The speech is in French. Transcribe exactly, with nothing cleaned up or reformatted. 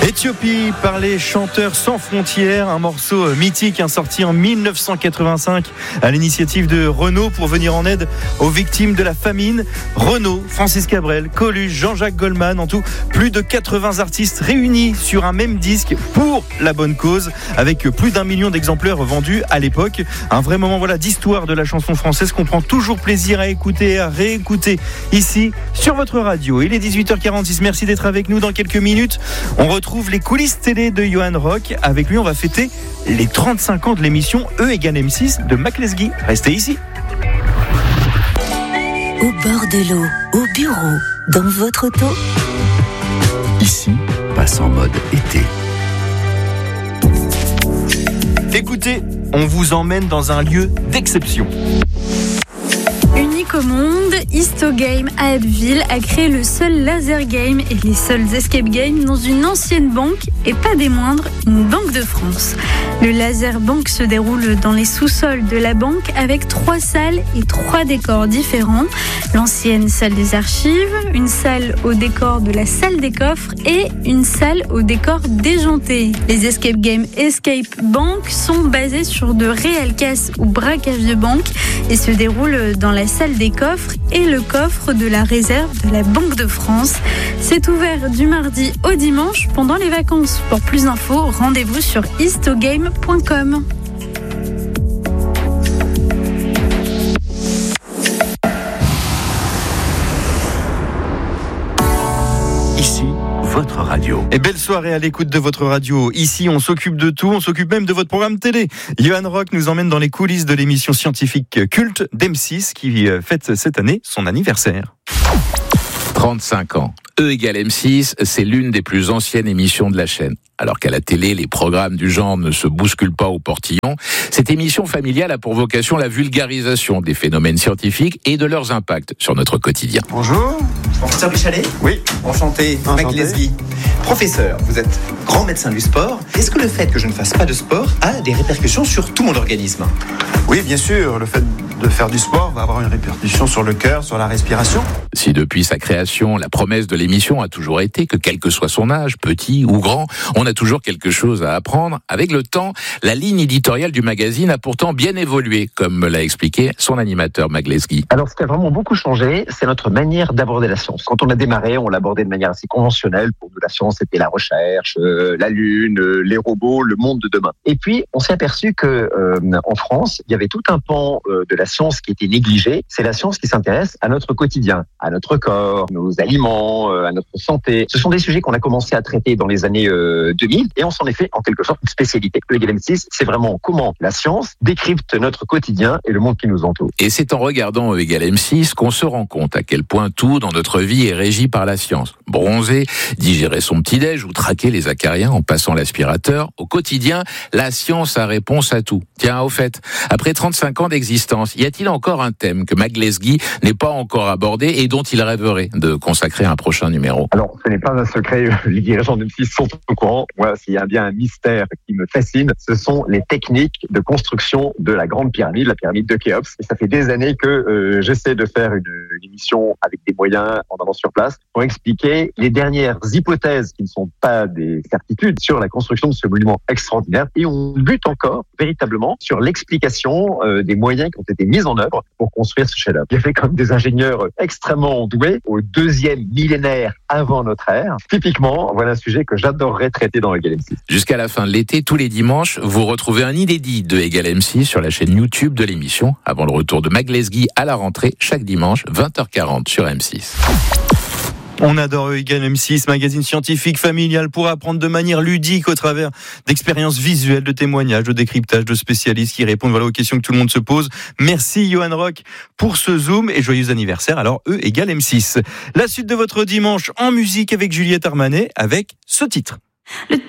Éthiopie par les chanteurs sans frontières, un morceau mythique, hein, sorti en dix-neuf cent quatre-vingt-cinq à l'initiative de Renaud pour venir en aide aux victimes de la famine. Renaud, Francis Cabrel, Coluche, Jean-Jacques Goldman, en tout plus de quatre-vingts artistes réunis sur un même disque pour la bonne cause, avec plus d'un million d'exemplaires vendus à l'époque. Un vrai moment voilà, d'histoire de la chanson française qu'on prend toujours plaisir à écouter et à réécouter ici sur votre radio. Il est dix-huit heures quarante-six, merci d'être avec nous. Dans quelques minutes, on retrouve les coulisses télé de Johan Rock. Avec lui, on va fêter les trente-cinq ans de l'émission E égale M six de Mac Lesguy. Restez ici. Au bord de l'eau, au bureau, dans votre auto. Ici, passe en mode été. Écoutez, on vous emmène dans un lieu d'exception. Unique au monde, Histogame à Abbeville a créé le seul laser game et les seuls escape games dans une ancienne banque, et pas des moindres, une banque de France. Le laser bank se déroule dans les sous-sols de la banque avec trois salles et trois décors différents. L'ancienne salle des archives, une salle au décor de la salle des coffres et une salle au décor déjanté. Les escape games Escape Bank sont basés sur de réelles caisses ou braquages de banque et se déroulent dans la salle des coffres et le coffre de la réserve de la Banque de France. C'est ouvert du mardi au dimanche pendant les vacances. Pour plus d'infos, rendez-vous sur histogame point com. Ici, votre radio. Et belle soirée à l'écoute de votre radio. Ici, on s'occupe de tout, on s'occupe même de votre programme télé. Johan Rock nous emmène dans les coulisses de l'émission scientifique culte d'M six qui fête cette année son anniversaire. trente-cinq ans. E égale M six, c'est l'une des plus anciennes émissions de la chaîne. Alors qu'à la télé, les programmes du genre ne se bousculent pas au portillon, cette émission familiale a pour vocation la vulgarisation des phénomènes scientifiques et de leurs impacts sur notre quotidien. Bonjour. Professeur Bichalet ? Oui. Enchanté. Enchanté. Mac Lesguy. Professeur, vous êtes grand médecin du sport. Est-ce que le fait que je ne fasse pas de sport a des répercussions sur tout mon organisme ? Oui, bien sûr. Le fait de faire du sport va avoir une répercussion sur le cœur, sur la respiration. Si depuis sa création, la promesse de l'émission a toujours été que quel que soit son âge, petit ou grand, on a toujours quelque chose à apprendre, avec le temps, la ligne éditoriale du magazine a pourtant bien évolué, comme me l'a expliqué son animateur Mac Lesguy. Alors, ce qui a vraiment beaucoup changé, c'est notre manière d'aborder la science. Quand on a démarré, on l'abordait de manière assez conventionnelle. Pour nous, la science, c'était la recherche, euh, la Lune, euh, les robots, le monde de demain. Et puis, on s'est aperçu que euh, en France, il y avait tout un pan euh, de la science qui était négligé. C'est la science qui s'intéresse à notre quotidien, à notre corps, nos aliments, euh, à notre santé. Ce sont des sujets qu'on a commencé à traiter dans les années euh, deux mille et on s'en est fait en quelque sorte une spécialité. Le E égale M six, c'est vraiment comment la science décrypte notre quotidien et le monde qui nous entoure. Et c'est en regardant E égale M six qu'on se rend compte à quel point tout dans notre vie est régi par la science. Bronzer, digérer son petit-déj ou traquer les acariens en passant l'aspirateur, au quotidien, la science a réponse à tout. Tiens, au fait, après trente-cinq ans d'existence, y a-t-il encore un thème que Mac Lesguy n'est pas encore abordé et dont il rêverait de consacrer un prochain numéro? Alors, ce n'est pas un secret, les dirigeants d'M six sont au courant. Moi, s'il y a bien un mystère qui me fascine, ce sont les techniques de construction de la grande pyramide, la pyramide de Khéops. Et ça fait des années que euh, j'essaie de faire une, une émission avec des moyens en allant sur place pour expliquer les dernières hypothèses qui ne sont pas des certitudes sur la construction de ce monument extraordinaire. Et on bute encore véritablement sur l'explication euh, des moyens qui ont été mis en œuvre pour construire ce chef-d'œuvre. Il y avait comme des ingénieurs extrêmement doués au deuxième millénaire avant notre ère. Typiquement, voilà un sujet que j'adorerais traiter dans E égale M six. Jusqu'à la fin de l'été, tous les dimanches, vous retrouvez un inédit de E égale M six sur la chaîne YouTube de l'émission, avant le retour de Mac Lesguy à la rentrée, chaque dimanche, vingt heures quarante sur M six. On adore E égale M six, magazine scientifique familial pour apprendre de manière ludique au travers d'expériences visuelles, de témoignages, de décryptage, de spécialistes qui répondent voilà, aux questions que tout le monde se pose. Merci Johan Rock pour ce zoom et joyeux anniversaire. Alors E égale M six. La suite de votre dimanche en musique avec Juliette Armanet avec ce titre. Le